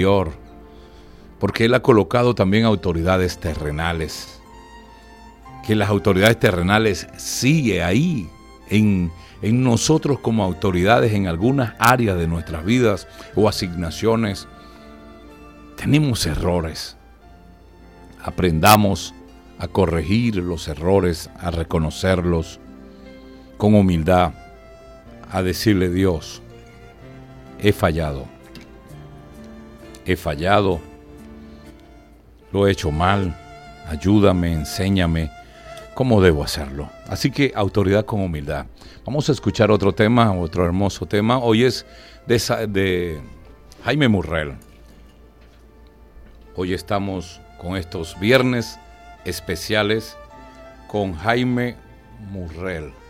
porque Él ha colocado también autoridades terrenales, que las autoridades terrenales sigue ahí en nosotros como autoridades en algunas áreas de nuestras vidas o asignaciones. Tenemos errores. Aprendamos a corregir los errores, a reconocerlos con humildad, a decirle: Dios, he fallado, lo he hecho mal, ayúdame, enséñame cómo debo hacerlo. Así que autoridad con humildad. Vamos a escuchar otro tema, otro hermoso tema. Hoy es de Jaime Murrell. Hoy estamos con estos viernes especiales con Jaime Murrell.